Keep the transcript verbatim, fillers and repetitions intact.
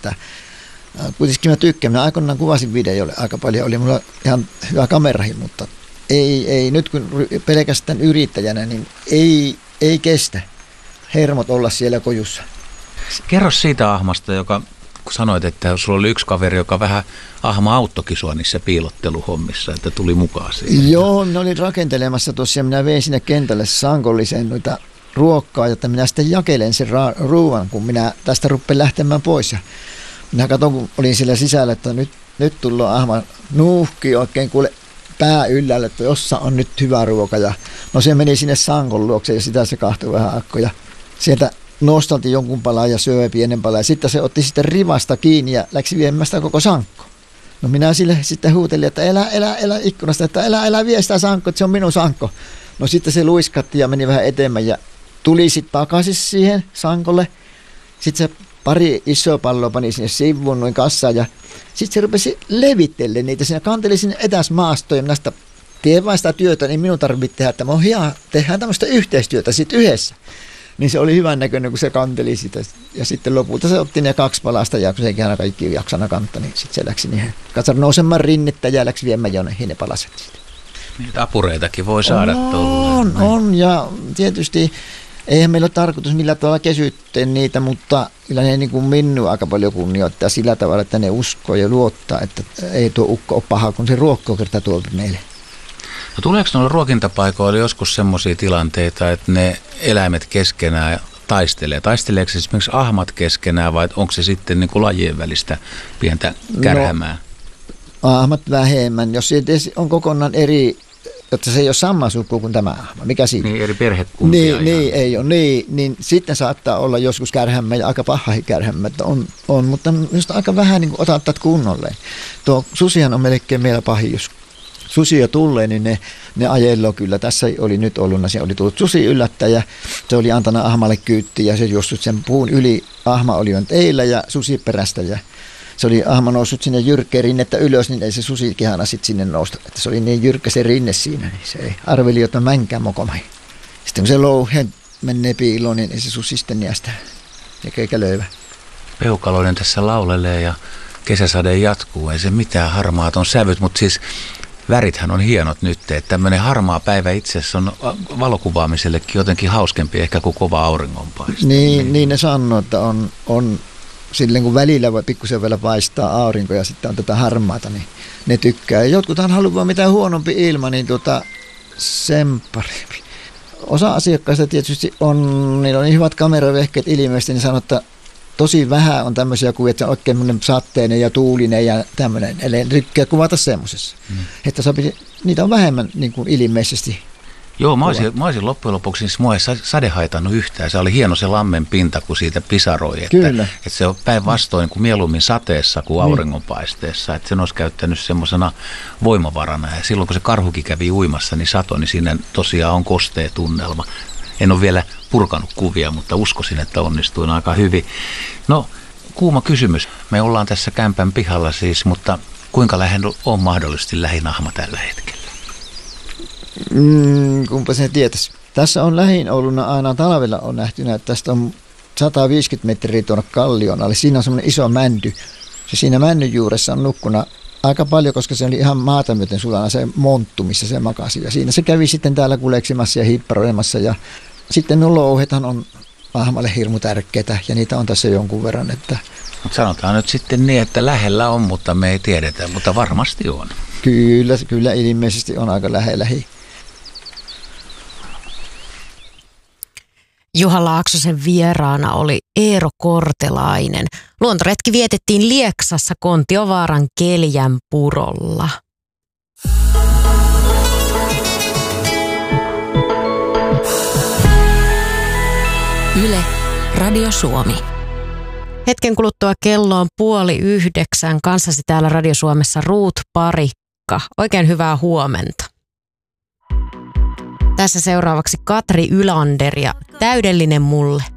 että kuitenkin mä tykkään. Mä aikoinaan kuvasin videolle aika paljon, oli mulla ihan hyvä kamerahi, mutta ei, ei nyt kun pelkästään yrittäjänä, niin ei, ei kestä hermot olla siellä kojussa. Kerro siitä ahmasta, joka kun sanoit, että sulla oli yksi kaveri, joka vähän ahma auttokin sua niissä piilotteluhommissa, että tuli mukaan siihen. Joo, minä olin rakentelemassa tuossa ja minä vein sinne kentälle sankollisen noita ruokkaa, jotta minä sitten jakelen sen ra- ruuan, kun minä tästä rupean lähtemään pois. Ja minä katson, kun olin siellä sisällä, että nyt, nyt tullaan ahma nuuhki oikein kuule pää yllälle, että jossa on nyt hyvä ruoka. Ja no se meni sinne sankon luokse ja sitä se kahtui vähän akkoja. Sieltä nostalti jonkun palaa ja söi pienen palaa. Ja sitten se otti sitten rivasta kiinni ja läksi viemään sitä koko sankko. No minä sille sitten huutelin, että elä, elä, elä ikkunasta, että elä, elä vie sitä sankko, että se on minun sankko. No sitten se luiskatti ja meni vähän eteenpäin ja tuli sitten takaisin siihen sankolle. Sitten se pari isoa palloa pani sinne sivuun noin kassaan ja sitten se rupesi levittelemään niitä. Siinä kanteli sinne etäs maastoon ja minä sitä teen vain sitä työtä, niin minun tarvitsee tehdä, että tehdään tämmöistä yhteistyötä sitten yhdessä. Niin se oli hyvän näköinen, kun se kanteli sitä. Ja sitten lopulta se otti ne kaksi palasta ja kun se ei aina kaikki jaksana kantaa, niin sitten se läksi niihin. Katsoi nousemaan rinnettä ja läksi viemään jonnekin ne palaset siitä. Niitä apureitakin voi saada tuolla. On, on ja tietysti eihän meillä ole tarkoitus millä tavalla kesyttää niitä, mutta kyllä ne niin kuin minua aika paljon kunnioittaa sillä tavalla, että ne uskoo ja luottaa, että ei tuo ukko ole paha, kun se ruokkoo kertaa tuolta meille. No tuleeko noilla ruokintapaikoilla joskus semmoisia tilanteita, että ne eläimet keskenään taistelee? Taisteleeko se esimerkiksi ahmat keskenään vai onko se sitten niin kuin lajien välistä pientä kärhämää? No, ahmat vähemmän. Jos se on kokonaan eri, että se ei ole sama suku kuin tämä ahma. Mikä siinä? Niin, eri perhekuntia. Niin, niin ei ole. Niin, niin sitten saattaa olla joskus kärhämmä ja aika pahahi kärhämmä. On, on, mutta minusta aika vähän niin otattaa kunnolleen. Tuo susihan on melkein meillä pahin, jos susia tulee, niin ne, ne ajello kyllä. Tässä oli nyt ollut, se oli tullut susi yllättäjä, se oli antanut ahmalle kyyttiä ja se juossut sen puun yli. Ahma oli on teillä ja susi perästä ja se oli ahma noussut sinne jyrkkeen rinnettä ylös, niin ei se susi kehana sitten sinne nousta. Että se oli niin jyrkkä se rinne siinä, niin se ei arveli, että mänkään mokomai. Sitten kun se louhe menee piiloon, niin ei se susi sitten niästää eikä löyvä. Peukaloinen tässä laulelee ja kesäsade jatkuu, ei se mitään harmaat on sävyt, mutta siis värithän on hienot nyt, että tämmöinen harmaa päivä itse asiassa on valokuvaamisellekin jotenkin hauskempi ehkä kuin kova auringonpaiste. Niin, niin ne sanoo, että on, on silleen kun välillä voi pikkusen vielä paistaa aurinko ja sitten on tätä harmaata, niin ne tykkää. Jotkuthan haluaa mitään huonompi ilma, niin tuota sen parempi. Osa asiakkaista tietysti on, niillä on niin hyvät kameravehkeet ilmeisesti, niin sanoo, että tosi vähän on tämmöisiä kuvia, että on oikein sateinen ja tuulinen ja tämmöinen. Eli tykkää kuvata semmoisessa. Mm. Että sopii, niitä on vähemmän niin kuin ilmeisesti. Joo, mä olisin, mä olisin loppujen lopuksi, siis mua ei sade haitannut yhtään. Se oli hieno se lammen pinta, kun siitä pisaroi. Että, Kyllä. Että se on päinvastoin kuin mieluummin sateessa kuin auringonpaisteessa. Että sen olisi käyttänyt semmoisena voimavarana. Ja silloin kun se karhukin kävi uimassa, niin sato, niin siinä tosiaan on kostea tunnelma. En ole vielä purkanut kuvia, mutta uskoisin, että onnistuin aika hyvin. No, kuuma kysymys. Me ollaan tässä kämpän pihalla siis, mutta kuinka lähellä on mahdollisesti lähin ahma tällä hetkellä? Mm, kumpa se tietäisi. Tässä on lähin Ouluna aina talvella on nähtynä, että tästä on sata viisikymmentä metriä tuonne kallion alle. Siinä on semmoinen iso mänty. Se siinä männyn juuressa on nukkuna aika paljon, koska se oli ihan maata myöten sulana se monttu, missä se makasi. Ja siinä se kävi sitten täällä kuleksimassa ja hipparoimassa. Ja sitten nuo louhethan on ahmalle hirmu tärkeitä ja niitä on tässä jonkun verran. Että Mutta sanotaan nyt sitten niin, että lähellä on, mutta me ei tiedetä, mutta varmasti on. Kyllä, kyllä ilmeisesti on aika lähellä. Juha Laaksosen vieraana oli Eero Kortelainen. Luontoretki vietettiin Lieksassa Kontiovaaran Keljän purolla. Yle, Radio Suomi. Hetken kuluttua kello on puoli yhdeksän. Kanssasi täällä Radio Suomessa Ruut Parikka. Oikein hyvää huomenta. Tässä seuraavaksi Katri Ylander ja Täydellinen mulle.